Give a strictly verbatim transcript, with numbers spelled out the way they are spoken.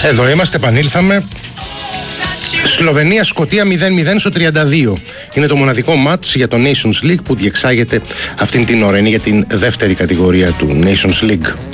Εδώ είμαστε, επανήλθαμε. Σλοβενία-Σκωτία μηδέν μηδέν στο τριάντα δύο. Είναι το μοναδικό μάτς για το Nations League που διεξάγεται αυτήν την ώρα. Είναι για την δεύτερη κατηγορία του Nations League.